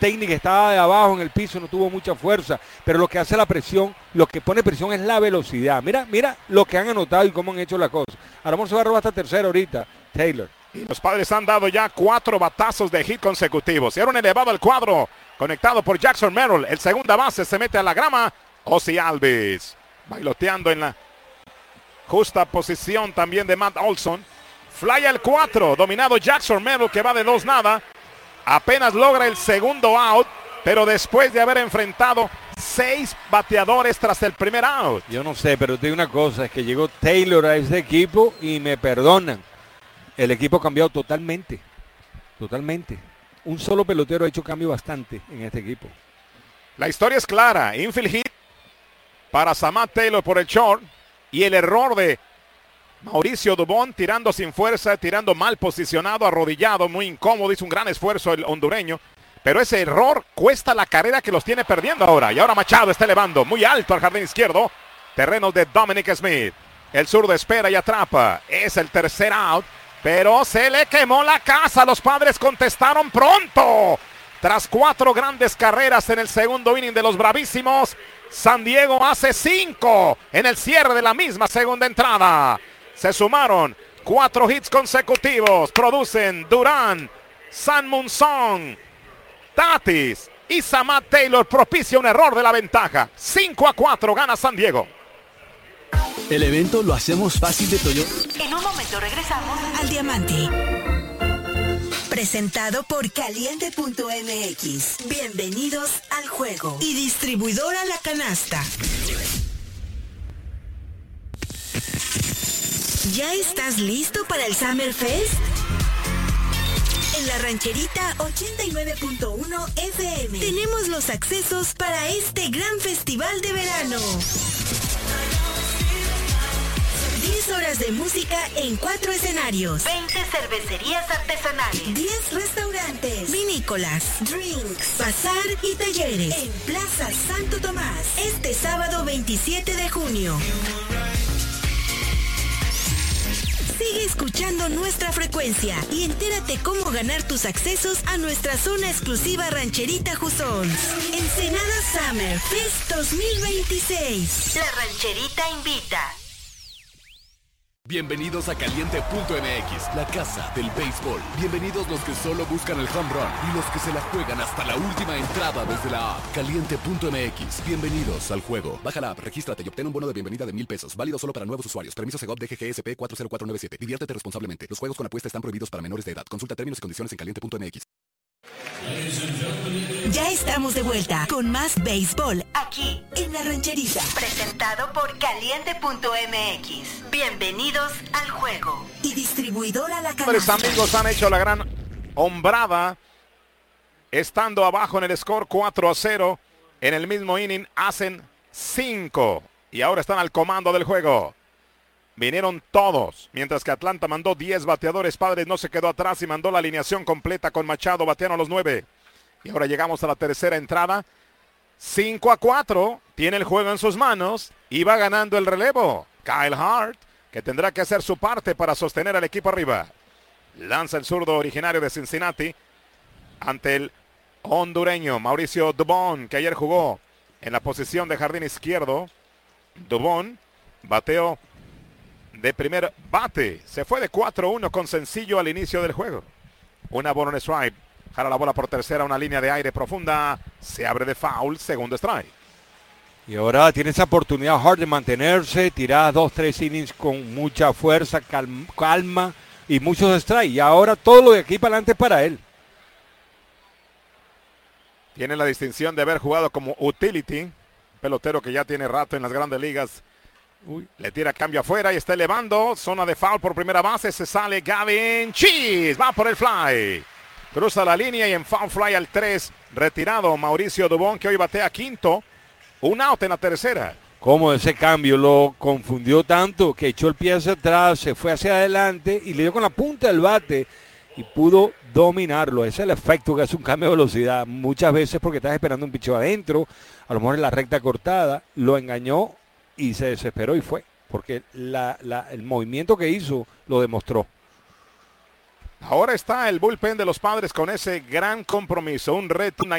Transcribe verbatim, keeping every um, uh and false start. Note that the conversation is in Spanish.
técnica estaba de abajo en el piso, no tuvo mucha fuerza, pero lo que hace la presión, lo que pone presión es la velocidad. Mira, mira lo que han anotado y cómo han hecho la cosa. A lo mejor se va a robar hasta tercera ahorita, Taylor. Y los Padres han dado ya cuatro batazos de hit consecutivos. Y ahora un elevado al cuadro, conectado por Jackson Merrill. El segunda base se mete a la grama. Ozzie Albies, bailoteando en la justa posición también de Matt Olson. Fly al cuatro, dominado Jackson Merrill, que va de dos nada. Apenas logra el segundo out, pero después de haber enfrentado seis bateadores tras el primer out. Yo no sé, pero te digo una cosa, es que llegó Taylor a ese equipo y me perdonan. El equipo ha cambiado totalmente, totalmente. Un solo pelotero ha hecho cambio bastante en este equipo. La historia es clara, infield hit para Samad Taylor por el short y el error de Mauricio Dubón tirando sin fuerza, tirando mal posicionado, arrodillado, muy incómodo, hizo un gran esfuerzo el hondureño, pero ese error cuesta la carrera que los tiene perdiendo ahora. Y ahora Machado está elevando muy alto al jardín izquierdo, terrenos de Dominic Smith. El zurdo espera y atrapa, es el tercer out, pero se le quemó la casa. Los Padres contestaron pronto. Tras cuatro grandes carreras en el segundo inning de los bravísimos, San Diego hace cinco en el cierre de la misma segunda entrada. Se sumaron cuatro hits consecutivos. Producen Durán, San Munson, Tatis y Samad Taylor. Propicia un error de la ventaja. cinco a cuatro gana San Diego. El evento lo hacemos fácil de Toyota. En un momento regresamos al Diamante. Presentado por Caliente punto M X. Bienvenidos al juego. Y distribuidora La Canasta. ¿Ya estás listo para el Summer Fest? En la Rancherita ochenta y nueve punto uno F M tenemos los accesos para este gran festival de verano. diez horas de música en cuatro escenarios. veinte cervecerías artesanales. diez restaurantes. Vinícolas, drinks, bazar y talleres. En Plaza Santo Tomás. Este sábado veintisiete de junio. Sigue escuchando nuestra frecuencia y entérate cómo ganar tus accesos a nuestra zona exclusiva Rancherita Jusons. Ensenada Summer Fest dos mil veintiséis. La Rancherita invita. Bienvenidos a Caliente punto M X, la casa del béisbol. Bienvenidos los que solo buscan el home run y los que se la juegan hasta la última entrada desde la app. Caliente punto M X, bienvenidos al juego. Baja la app, regístrate y obtén un bono de bienvenida de mil pesos. Válido solo para nuevos usuarios. Permiso Segov D G G S P cuatro cero cuatro nueve siete. Diviértete responsablemente. Los juegos con apuesta están prohibidos para menores de edad. Consulta términos y condiciones en Caliente punto M X. Ya estamos de vuelta con más béisbol aquí en La Rancherita. Presentado por Caliente punto M X. Bienvenidos al juego. Y distribuidora La Canasta. Los amigos han hecho la gran hombrada, estando abajo en el score cuatro a cero. En el mismo inning hacen cinco y ahora están al comando del juego. Vinieron todos, mientras que Atlanta mandó diez bateadores. Padres no se quedó atrás y mandó la alineación completa con Machado, batearon los nueve. Y ahora llegamos a la tercera entrada. cinco a cuatro, tiene el juego en sus manos y va ganando el relevo. Kyle Hart, que tendrá que hacer su parte para sostener al equipo arriba. Lanza el zurdo originario de Cincinnati ante el hondureño Mauricio Dubón, que ayer jugó en la posición de jardín izquierdo. Dubón bateó de primer bate. Se fue de cuatro uno con sencillo al inicio del juego. Una bola en strike. Jala la bola por tercera, una línea de aire profunda. Se abre de foul, segundo strike. Y ahora tiene esa oportunidad Hart de mantenerse, tirar dos, tres innings con mucha fuerza, calma, calma y muchos strikes. Y ahora todo lo de aquí para adelante es para él. Tiene la distinción de haber jugado como utility. Pelotero que ya tiene rato en las grandes ligas. Uy, le tira cambio afuera y está elevando. Zona de foul por primera base. Se sale Gavin Cheese. Va por el fly. Cruza la línea y en foul fly al tres. Retirado Mauricio Dubón, que hoy batea quinto. Un out en la tercera. Como ese cambio lo confundió tanto que echó el pie hacia atrás, se fue hacia adelante y le dio con la punta del bate y pudo dominarlo. Ese es el efecto que hace un cambio de velocidad. Muchas veces porque estás esperando un picheo adentro, a lo mejor en la recta cortada, lo engañó y se desesperó y fue. Porque la, la, el movimiento que hizo lo demostró. Ahora está el bullpen de los Padres con ese gran compromiso. Un reto, una